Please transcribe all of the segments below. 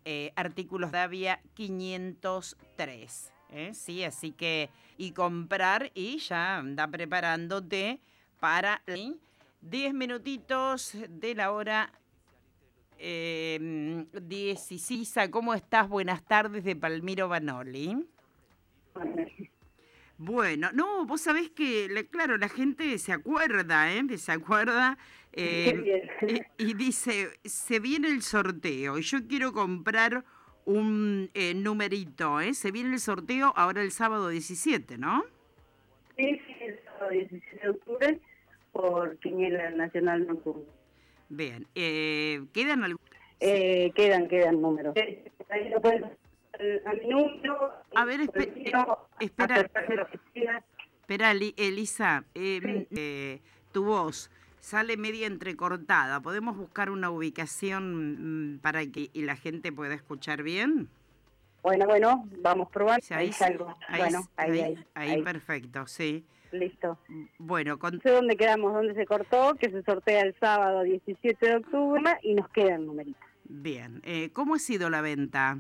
artículos de Avia 503. Sí, así que, y comprar y ya anda preparándote para 10 minutitos de la hora 16. ¿Cómo estás? Buenas tardes, de Palmiro Banoli. Bueno, no, vos sabés que, claro, la gente se acuerda, se acuerda Qué bien. y dice, se viene el sorteo y yo quiero comprar un numerito, se viene el sorteo ahora el sábado 17, ¿no? Sí, sí, el sábado 17 de octubre por Quiniela Nacional Nocturna. Bien, ¿quedan algunos? Quedan números. Ahí lo pueden a mi número, A ver, por el mío, espera, acercarse a la oficina. espera, Elisa, Sí, tu voz sale media entrecortada. ¿Podemos buscar una ubicación para que y la gente pueda escuchar bien? bueno, vamos probando. Sí, Ahí salgo. Bueno, ahí ahí. perfecto, sí. Listo. Bueno, No sé dónde quedamos, dónde se cortó, que se sortea el sábado 17 de octubre y nos quedan numeritos. bien. ¿Cómo ha sido la venta?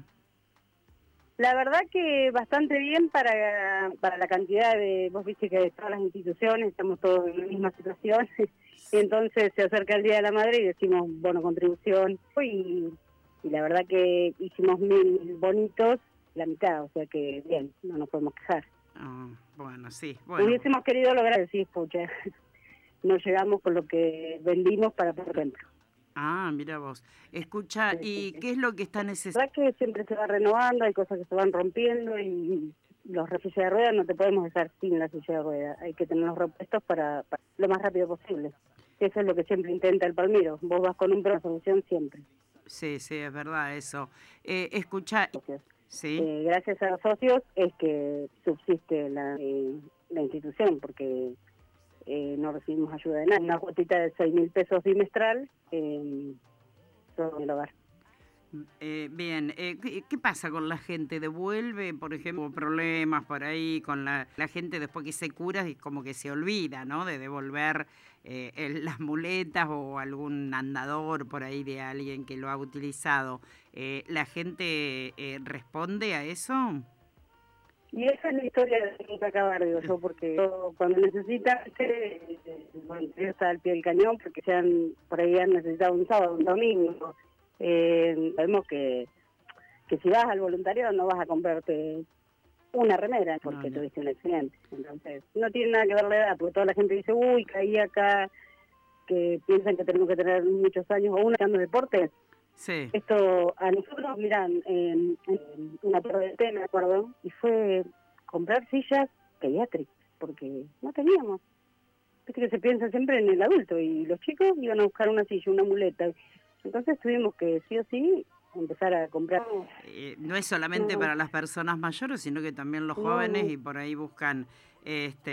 La verdad que bastante bien para la cantidad de, vos viste que de todas las instituciones estamos todos en la misma situación, y entonces se acerca el Día de la Madre y decimos bono contribución, y la verdad que hicimos 1000 bonitos, la mitad, o sea que bien, no nos podemos quejar. Ah, bueno, sí, bueno. Hubiésemos querido lograr decir, pucha, no llegamos con lo que vendimos para por ejemplo. Ah, mira vos. Escucha, Sí, sí, ¿y sí. qué es lo que está necesitando? La verdad que siempre se va renovando, hay cosas que se van rompiendo y los sillas de ruedas no te podemos dejar sin la silla de ruedas, hay que tener los repuestos para lo más rápido posible. Eso es lo que siempre intenta el Palmiro, vos vas con un plan de solución siempre. Sí, sí, es verdad eso. Escucha, Socios. sí. Gracias a los socios es que subsiste la institución, porque no recibimos ayuda de nada. Una cuotita de 6.000 pesos bimestral todo el hogar. Bien, ¿qué pasa con la gente? ¿Devuelve, por ejemplo, problemas por ahí con la gente después que se cura y como que se olvida, ¿no? De devolver las muletas o algún andador por ahí de alguien que lo ha utilizado. ¿La gente responde a eso? Y esa es la historia de nunca acabar, digo yo, porque cuando necesitan, bueno, yo está al pie del cañón, porque por ahí han necesitado un sábado, un domingo. Sabemos que si vas al voluntariado no vas a comprarte una remera No, porque no. tuviste un accidente. Entonces, no tiene nada que ver la edad, porque toda la gente dice, uy, caí acá, que piensan que tenemos que tener muchos años o haciendo deporte. Sí. Esto a nosotros, miran, en una torre de té, me acuerdo, y fue comprar sillas pediátricas, porque no teníamos. Viste que se piensa siempre en el adulto, y los chicos iban a buscar una silla, una muleta. Entonces tuvimos que, sí o sí, empezar a comprar. No es solamente No, para las personas mayores, sino que también los no, jóvenes no. y por ahí buscan